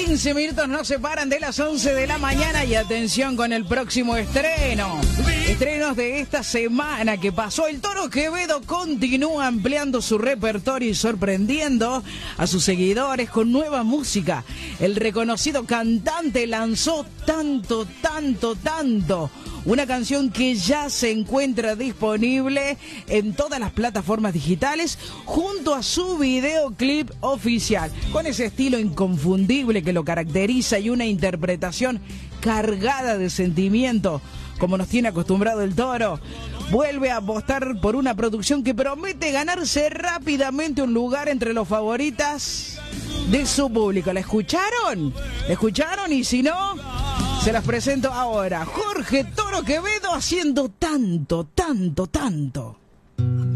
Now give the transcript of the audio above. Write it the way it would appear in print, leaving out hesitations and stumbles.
15 minutos nos separan de las 11 de la mañana y atención con el próximo estreno. Estrenos de esta semana que pasó. El Toro Quevedo continúa ampliando su repertorio y sorprendiendo a sus seguidores con nueva música. El reconocido cantante lanzó Tanto. Una canción que ya se encuentra disponible en todas las plataformas digitales junto a su videoclip oficial. Con ese estilo inconfundible que lo caracteriza y una interpretación cargada de sentimiento, como nos tiene acostumbrado el Toro, vuelve a apostar por una producción que promete ganarse rápidamente un lugar entre los favoritas de su público. ¿La escucharon? ¿La escucharon? Y si no, se las presento ahora. Jorge Toro Quevedo haciendo Tanto.